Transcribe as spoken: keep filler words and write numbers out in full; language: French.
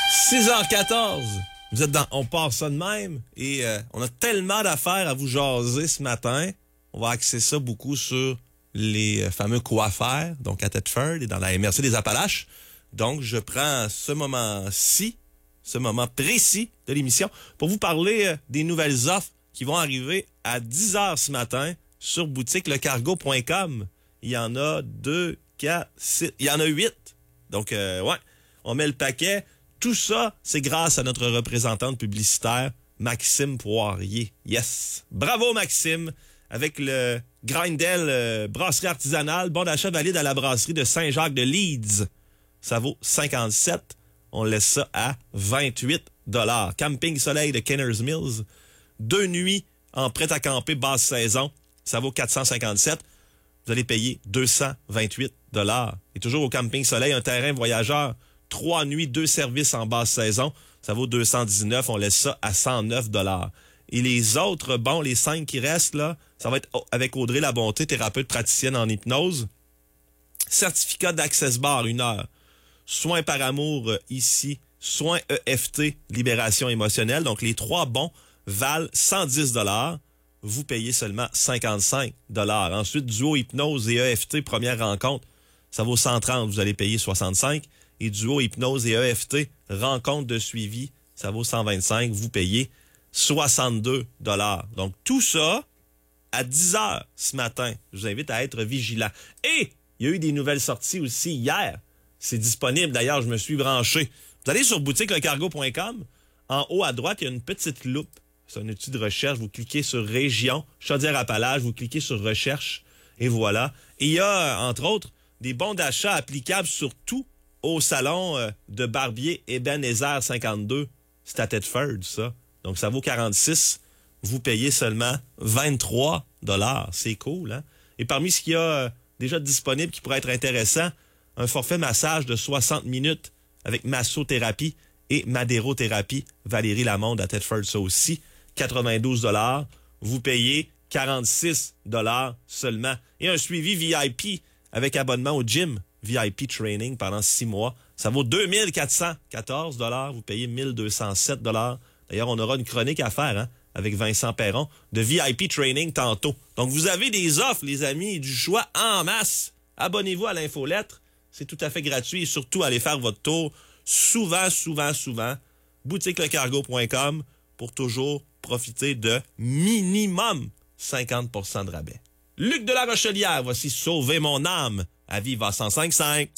six heures quatorze. Vous êtes dans On part ça de même et euh, on a tellement d'affaires à vous jaser ce matin. On va axer ça beaucoup sur les euh, fameux coiffeurs, donc à Thetford et dans la M R C des Appalaches. Donc, je prends ce moment-ci, ce moment précis de l'émission pour vous parler euh, des nouvelles offres qui vont arriver à dix heures ce matin sur boutique le cargo point com. Il y en a deux, quatre, six, il y en a huit. Donc, euh, ouais, on met le paquet. Tout ça, c'est grâce à notre représentante publicitaire, Maxime Poirier. Yes! Bravo, Maxime! Avec le Grindel euh, brasserie artisanale, bon d'achat valide à la brasserie de Saint-Jacques de Leeds. Ça vaut cinquante-sept. On laisse ça à vingt-huit dollars. Camping Soleil de Kenner's Mills. Deux nuits en prêt à camper basse saison. Ça vaut quatre cent cinquante-sept. Vous allez payer deux cent vingt-huit dollars. Et toujours au Camping Soleil, un terrain voyageur. Trois nuits, deux services en basse saison. Ça vaut deux cent dix-neuf. On laisse ça à cent neuf dollars. Et les autres, bon, les cinq qui restent, là, ça va être avec Audrey Labonté, thérapeute praticienne en hypnose. Certificat d'Access Bar, une heure. Soins par amour, euh, ici. Soins E F T, libération émotionnelle. Donc, les trois bons valent cent dix dollars. Vous payez seulement cinquante-cinq dollars. Ensuite, duo hypnose et E F T, première rencontre, ça vaut cent trente. Vous allez payer soixante-cinq. Et duo hypnose et E F T, rencontre de suivi, ça vaut cent vingt-cinq. Vous payez soixante-deux dollars. Donc, tout ça à dix heures ce matin. Je vous invite à être vigilant. Et il y a eu des nouvelles sorties aussi hier. C'est disponible. D'ailleurs, je me suis branché. Vous allez sur boutique le cargo point com. En haut à droite, il y a une petite loupe. C'est un outil de recherche. Vous cliquez sur Région, Chaudière-Appalaches. Vous cliquez sur Recherche. Et voilà. Et il y a, entre autres, des bons d'achat applicables sur tout au salon euh, de barbier Ebenezer cinquante-deux. C'est à Thetford, ça. Donc, ça vaut quarante-six. Vous payez seulement vingt-trois dollars. C'est cool, hein? Et parmi ce qu'il y a euh, déjà disponible qui pourrait être intéressant, un forfait massage de soixante minutes avec massothérapie et madérothérapie. Valérie Lamonde à Thetford, ça aussi. quatre-vingt-douze dollars. Vous payez quarante-six dollars seulement. Et un suivi V I P avec abonnement au gym. V I P training pendant six mois. Ça vaut deux mille quatre cent quatorze dollars. Vous payez mille deux cent sept dollars. D'ailleurs, on aura une chronique à faire, hein, avec Vincent Perron, de V I P training tantôt. Donc, vous avez des offres, les amis, du choix en masse. Abonnez-vous à l'infolettre. C'est tout à fait gratuit et surtout, allez faire votre tour souvent, souvent, souvent. boutique le cargo point com pour toujours profiter de minimum cinquante pour cent de rabais. Luc de la Rochelière, voici Sauver mon âme à Viva cent cinq virgule cinq.